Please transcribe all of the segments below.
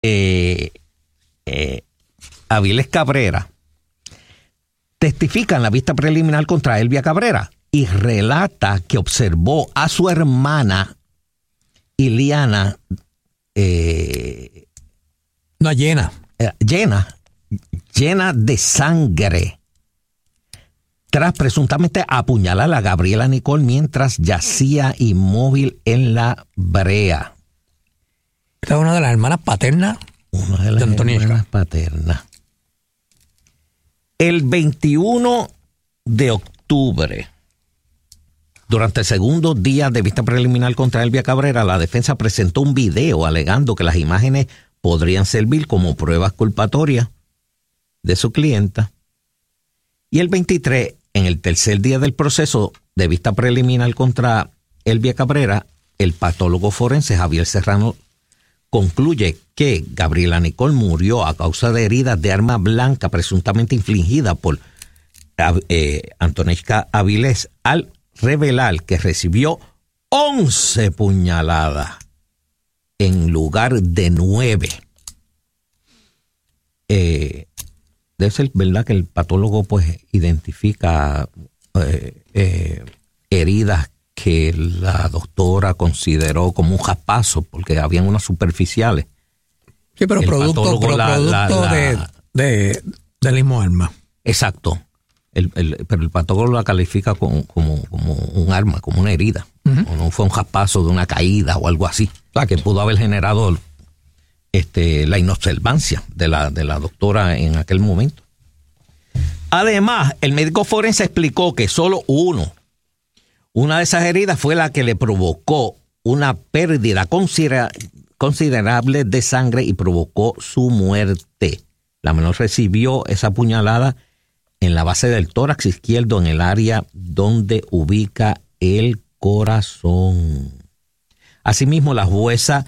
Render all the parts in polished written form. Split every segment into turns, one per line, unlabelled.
Avilés Cabrera testifica en la vista preliminar contra Elvia Cabrera y relata que observó a su hermana Iliana llena de sangre tras presuntamente apuñalar a Gabriela Nicole mientras yacía inmóvil en la brea.
Esta es una de las hermanas paternas.
Una de las hermanas paternas. El 21 de octubre, durante el segundo día de vista preliminar contra Elvia Cabrera, la defensa presentó un video alegando que las imágenes podrían servir como pruebas culpatorias de su clienta. Y el 23, en el tercer día del proceso de vista preliminar contra Elvia Cabrera, el patólogo forense Javier Serrano concluye que Gabriela Nicole murió a causa de heridas de arma blanca presuntamente infligidas por Antonishka Avilés al revelar que recibió 11 puñaladas en lugar de 9. Debe ser verdad que el patólogo pues identifica heridas que la doctora consideró como un jaspazo porque habían unas superficiales.
Sí, pero producto del mismo arma.
Exacto. Pero el patólogo la califica como un arma, como una herida. Uh-huh. O no fue un jaspazo de una caída o algo así. O sea, que pudo haber generado la inobservancia de la doctora en aquel momento. Además, el médico forense explicó que solo una de esas heridas fue la que le provocó una pérdida considerable de sangre y provocó su muerte. La menor recibió esa puñalada en la base del tórax izquierdo, en el área donde ubica el corazón. Asimismo, la jueza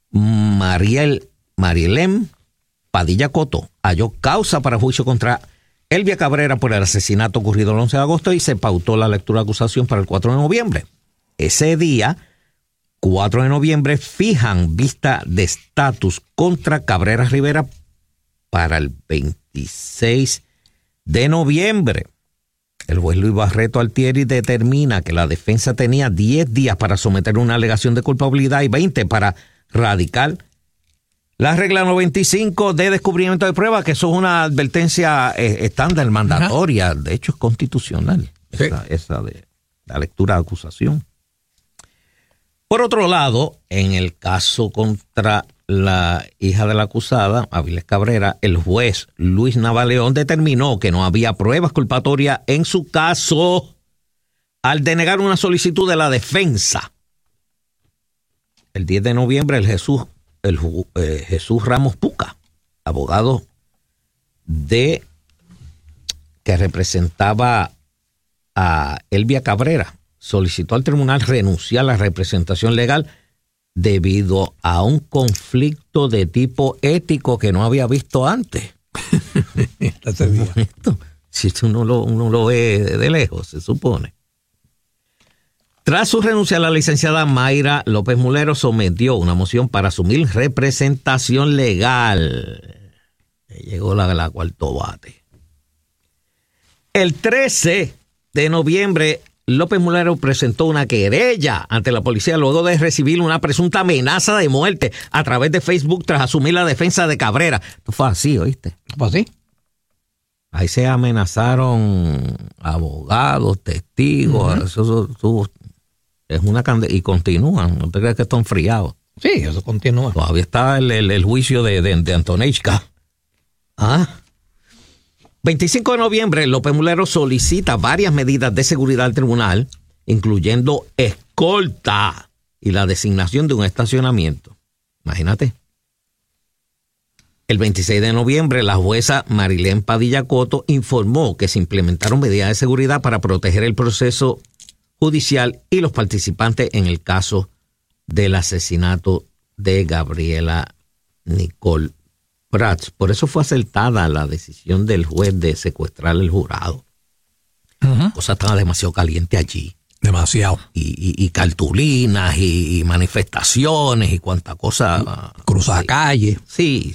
Marilén Padilla Coto halló causa para juicio contra Elvia Cabrera por el asesinato ocurrido el 11 de agosto y se pautó la lectura de acusación para el 4 de noviembre. Ese día, 4 de noviembre, fijan vista de estatus contra Cabrera Rivera para el 26 de noviembre. El juez Luis Barreto Altieri determina que la defensa tenía 10 días para someter una alegación de culpabilidad y 20 para radicar la regla 95 de descubrimiento de pruebas, que eso es una advertencia estándar, mandatoria. De hecho, es constitucional, sí. esa de la lectura de acusación. Por otro lado, en el caso contra la hija de la acusada, Avilés Cabrera, el juez Luis Navaleón determinó que no había pruebas culpatorias en su caso al denegar una solicitud de la defensa. El 10 de noviembre, Jesús Ramos Puca, abogado que representaba a Elvia Cabrera, solicitó al tribunal renunciar a la representación legal debido a un conflicto de tipo ético que no había visto antes. Si uno lo ve de lejos, se supone. Tras su renuncia, la licenciada Mayra López Mulero sometió una moción para asumir representación legal. Llegó la cuarto bate. El 13 de noviembre, López Mulero presentó una querella ante la policía luego de recibir una presunta amenaza de muerte a través de Facebook tras asumir la defensa de Cabrera. Esto fue así, ¿oíste?
¿Fue así?
Ahí se amenazaron abogados, testigos, eso es una y continúan. ¿No te crees que están enfriados?
Sí, eso continúa.
Todavía está el juicio de Antonishka. 25 de noviembre, López Mulero solicita varias medidas de seguridad al tribunal, incluyendo escolta y la designación de un estacionamiento. Imagínate. El 26 de noviembre, la jueza Marilén Padilla Coto informó que se implementaron medidas de seguridad para proteger el proceso judicial y los participantes en el caso del asesinato de Gabriela Nicole Prats. Por eso fue acertada la decisión del juez de secuestrar el jurado. Cosa estaba demasiado caliente allí.
Demasiado.
Y cartulinas y manifestaciones y cuánta cosa.
Cruzacalle.
Sí,